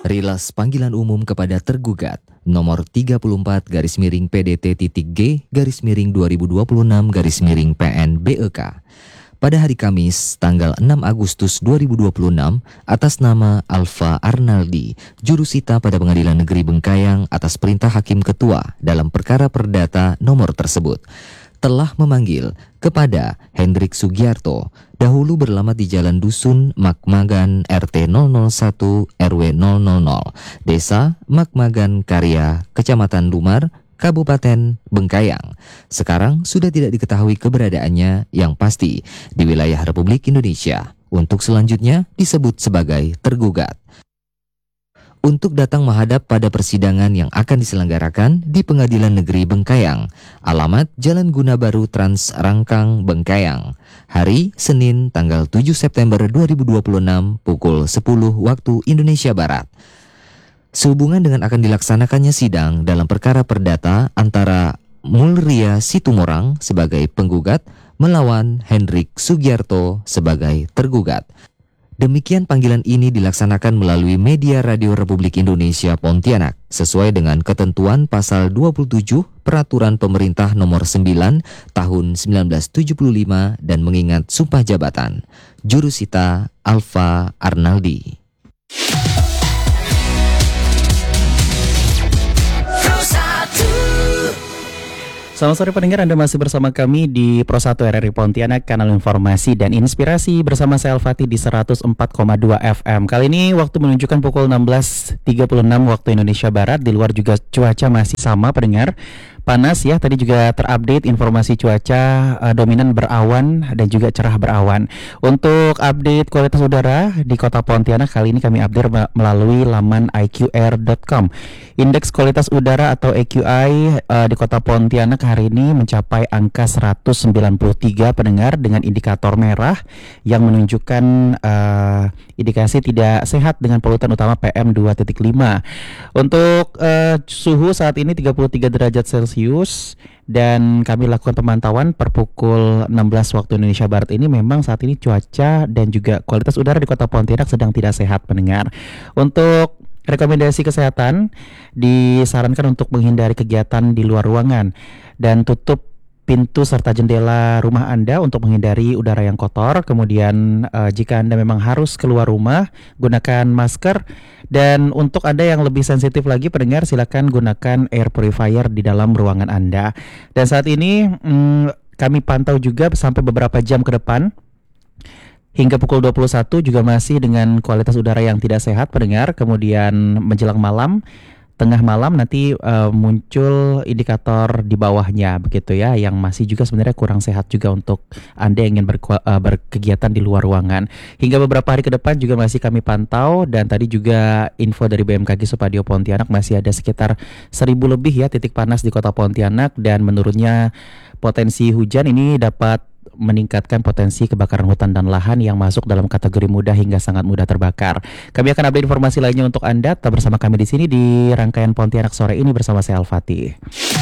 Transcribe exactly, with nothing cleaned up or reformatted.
Rilas panggilan umum kepada tergugat nomor tiga puluh empat garis miring P D T titik G garis miring dua ribu dua puluh enam garis miring P N B E K pada hari Kamis tanggal enam Agustus dua ribu dua puluh enam atas nama Alfa Arnaldi, jurusita pada Pengadilan Negeri Bengkayang atas perintah Hakim Ketua dalam perkara perdata nomor tersebut, telah memanggil kepada Hendrik Sugiarto, dahulu beralamat di Jalan Dusun Makmagan R T nol nol satu R W nol nol nol, Desa Makmagan Karya, Kecamatan Dumar, Kabupaten Bengkayang. Sekarang sudah tidak diketahui keberadaannya yang pasti di wilayah Republik Indonesia. Untuk selanjutnya disebut sebagai tergugat. Untuk datang menghadap pada persidangan yang akan diselenggarakan di Pengadilan Negeri Bengkayang, alamat Jalan Guna Baru Trans Rangkang, Bengkayang, hari Senin tanggal tujuh September dua ribu dua puluh enam pukul sepuluh waktu Indonesia Barat. Sehubungan dengan akan dilaksanakannya sidang dalam perkara perdata antara Mulria Situmorang sebagai penggugat melawan Hendrik Sugiarto sebagai tergugat. Demikian panggilan ini dilaksanakan melalui media Radio Republik Indonesia Pontianak sesuai dengan ketentuan pasal dua puluh tujuh Peraturan Pemerintah Nomor sembilan Tahun seribu sembilan ratus tujuh puluh lima dan mengingat sumpah jabatan. Jurusita Alfa Arnaldi. Selamat sore pendengar, Anda masih bersama kami di Pro satu R R I Pontianak, kanal informasi dan inspirasi bersama saya Al-Fatih di seratus empat koma dua F M. Kali ini waktu menunjukkan pukul enam belas tiga puluh enam waktu Indonesia Barat. Di luar juga cuaca masih sama pendengar, panas ya. Tadi juga terupdate informasi cuaca uh, dominan berawan dan juga cerah berawan. Untuk update kualitas udara di Kota Pontianak kali ini kami update melalui laman I Q R dot com. Indeks kualitas udara atau A Q I uh, di Kota Pontianak hari ini mencapai angka seratus sembilan puluh tiga pendengar, dengan indikator merah yang menunjukkan uh, indikasi tidak sehat dengan polutan utama P M dua titik lima. Untuk uh, suhu saat ini tiga puluh tiga derajat Celcius dan kami lakukan pemantauan per pukul enam belas waktu Indonesia Barat ini. Memang saat ini cuaca dan juga kualitas udara di Kota Pontianak sedang tidak sehat pendengar. Untuk rekomendasi kesehatan, disarankan untuk menghindari kegiatan di luar ruangan dan tutup pintu serta jendela rumah Anda untuk menghindari udara yang kotor. Kemudian uh, jika Anda memang harus keluar rumah, gunakan masker. Dan untuk Anda yang lebih sensitif lagi pendengar, silakan gunakan air purifier di dalam ruangan Anda. Dan saat ini hmm, kami pantau juga sampai beberapa jam ke depan, hingga pukul dua puluh satu juga masih dengan kualitas udara yang tidak sehat pendengar. Kemudian menjelang malam, tengah malam nanti uh, muncul indikator di bawahnya begitu ya, yang masih juga sebenarnya kurang sehat juga untuk Anda yang ingin berku- uh, berkegiatan di luar ruangan. Hingga beberapa hari ke depan juga masih kami pantau, dan tadi juga info dari B M K G Supadio Pontianak masih ada sekitar seribu lebih ya titik panas di Kota Pontianak, dan menurunnya potensi hujan ini dapat meningkatkan potensi kebakaran hutan dan lahan yang masuk dalam kategori mudah hingga sangat mudah terbakar. Kami akan update informasi lainnya untuk Anda. Tetap bersama kami di sini di rangkaian Pontianak sore ini bersama saya Al-Fatih.